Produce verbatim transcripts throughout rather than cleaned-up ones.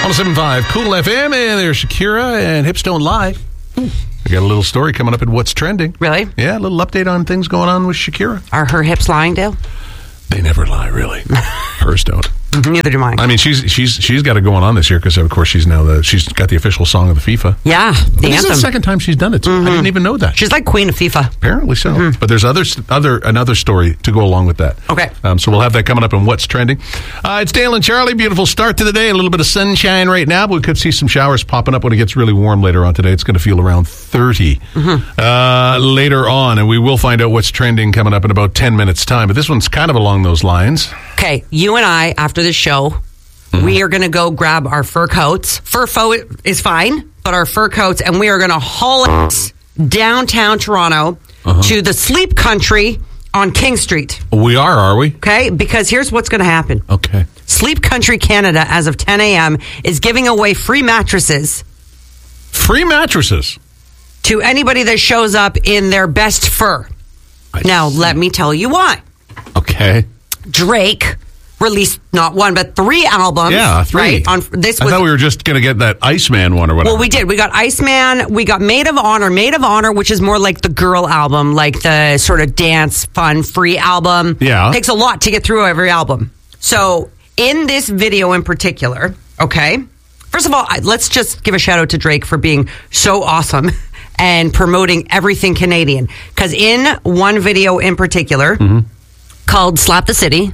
one oh seven point five Cool F M, and there's Shakira and Hips Don't Lie. We got a little story coming up in What's Trending. Really? Yeah, a little update on things going on with Shakira. Are her hips lying, Dale? They never lie, really. Hers don't. Neither do mine. I mean, she's she's she's got it going on this year because, of course, she's now the she's got the official song of the FIFA. Yeah, the This anthem. is the second time she's done it. Too. Mm-hmm. I didn't even know that. She's like queen of FIFA. Apparently so. Mm-hmm. But there's other other another story to go along with that. Okay. Um, so we'll have that coming up in What's Trending. Uh, it's Dale and Charlie. Beautiful start to the day. A little bit of sunshine right now, but we could see some showers popping up when it gets really warm later on today. It's going to feel around thirty mm-hmm. uh, later on, and we will find out what's trending coming up in about ten minutes' time. But this one's kind of along those lines. Okay, you and I, after this show, mm-hmm. we are going to go grab our fur coats. Fur fo is fine, but our fur coats, and we are going to haul it downtown Toronto uh-huh. to the Sleep Country on King Street. We are, are we? Okay, because here's what's going to happen. Okay. Sleep Country Canada, as of ten a.m., is giving away free mattresses. Free mattresses? To anybody that shows up in their best fur. I now, see. Let me tell you why. Okay. Drake released not one but three albums. Yeah, three. Right? On this, I was, thought we were just going to get that Iceman one or whatever. Well, we did. We got Iceman. We got Maid of Honor. Maid of Honor, which is more like the girl album, like the sort of dance, fun, free album. Yeah, takes a lot to get through every album. So in this video in particular, okay. First of all, let's just give a shout out to Drake for being so awesome and promoting everything Canadian. Because in one video in particular. Mm-hmm. Called Slap the City,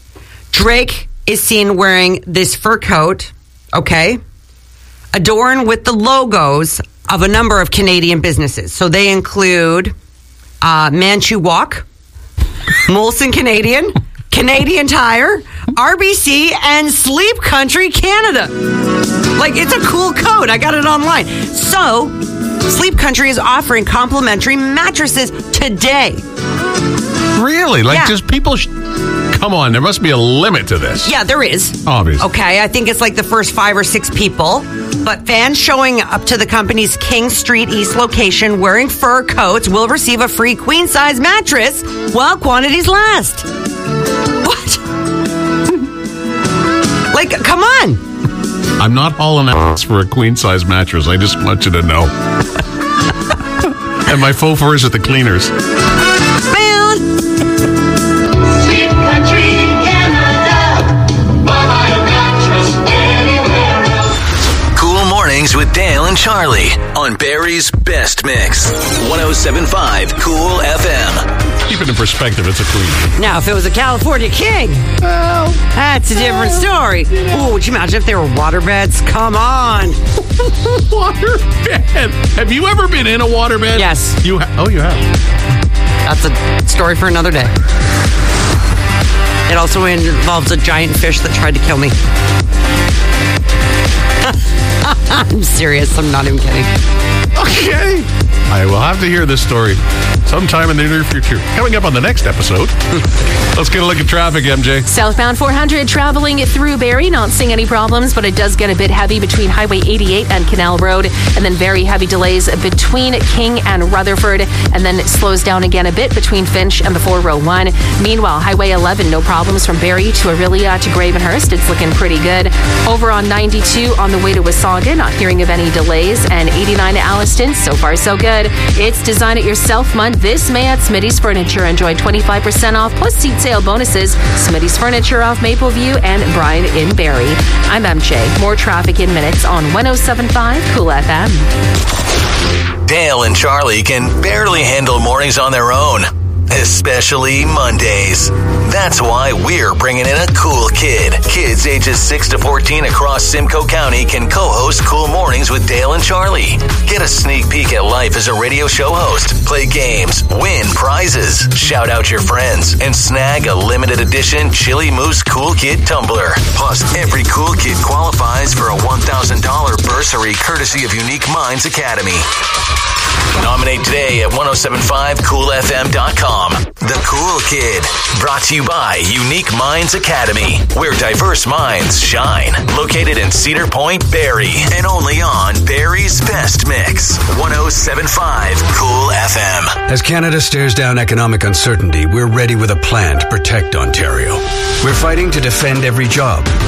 Drake is seen wearing this fur coat, okay, adorned with the logos of a number of Canadian businesses. So they include uh, Manchu Walk, Molson Canadian, Canadian Tire, R B C, and Sleep Country Canada. Like, it's a cool code. I got it online. So, Sleep Country is offering complimentary mattresses today. Really? Like, yeah. just people... Sh- Come on, there must be a limit to this. Yeah, there is. Obviously. Okay, I think it's like the first five or six people. But fans showing up to the company's King Street East location wearing fur coats will receive a free queen-size mattress while quantities last. What? Like, come on. I'm not hauling ass for a queen-size mattress. I just want you to know. And my faux furs at the cleaners. With Dale and Charlie on Barrie's Best Mix. one oh seven point five Cool F M. Keep it in perspective, it's a queen. Now, if it was a California king, well, that's a different story. Oh, would you imagine if they were waterbeds? Come on. Waterbed. Have you ever been in a waterbed? Yes. You ha- oh, you have. That's a story for another day. It also involves a giant fish that tried to kill me. I'm serious. I'm not even kidding. Okay. I will have to hear this story sometime in the near future. Coming up on the next episode. Let's get a look at traffic, M J. Southbound four hundred traveling through Barrie, not seeing any problems, but it does get a bit heavy between Highway eighty-eight and Canal Road, and then very heavy delays between King and Rutherford, and then it slows down again a bit between Finch and the four oh one. Meanwhile, Highway eleven, no problems from Barrie to Aurelia to Gravenhurst. It's looking pretty good. Over on ninety-two on the way to Wasaga, not hearing of any delays, and eighty-nine to Alliston, so far so good. It's Design It Yourself month this May at Smitty's Furniture. Enjoy twenty-five percent off plus seat sale bonuses. Smitty's Furniture off Mapleview and Bryan in Barrie. I'm M J. More traffic in minutes on one oh seven point five Cool F M. Dale and Charlie can barely handle mornings on their own, especially Mondays. That's why we're bringing in a cool kid. Kids ages six to fourteen across Simcoe County can co-host Cool Mornings with Dale and Charlie. Get a sneak peek at life as a radio show host, play games, win prizes, shout out your friends, and snag a limited edition Chili Moose Cool Kid tumbler. Plus, every cool kid qualifies for a one thousand dollars bursary courtesy of Unique Minds Academy. Nominate today at ten seventy-five cool f m dot com. The Cool Kid, brought to you by Unique Minds Academy, where diverse minds shine. Located in Cedar Point, Barrie, and only on Barrie's Best Mix. ten seventy-five Cool F M. As Canada stares down economic uncertainty, we're ready with a plan to protect Ontario. We're fighting to defend every job,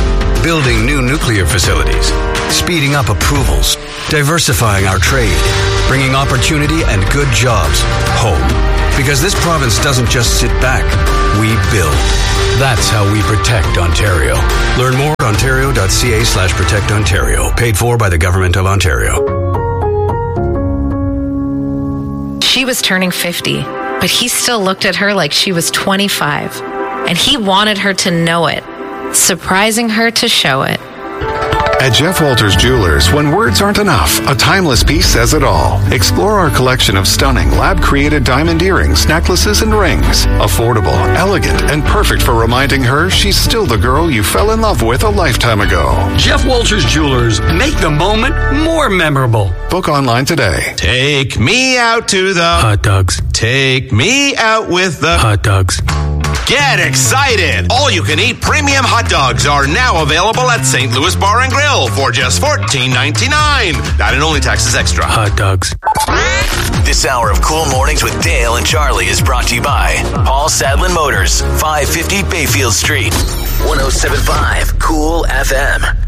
building new nuclear facilities, speeding up approvals, diversifying our trade, bringing opportunity and good jobs home. Because this province doesn't just sit back, we build. That's how we protect Ontario. Learn more at ontario.ca slash protect Ontario. Paid for by the Government of Ontario. She was turning fifty, but he still looked at her like she was twenty-five. And he wanted her to know it, surprising her to show it. At Jeff Walters Jewelers, when words aren't enough, a timeless piece says it all. Explore our collection of stunning lab-created diamond earrings, necklaces, and rings. Affordable, elegant, and perfect for reminding her she's still the girl you fell in love with a lifetime ago. Jeff Walters Jewelers. Make the moment more memorable. Book online today. Take me out to the Hot dogs. Take me out with the Hot dogs. Get excited! All-you-can-eat premium hot dogs are now available at Saint Louis Bar and Grill for just fourteen ninety-nine. That and only taxes extra. Hot dogs. This hour of Cool Mornings with Dale and Charlie is brought to you by Paul Sadlin Motors, five fifty Bayfield Street, one oh seven point five Cool F M.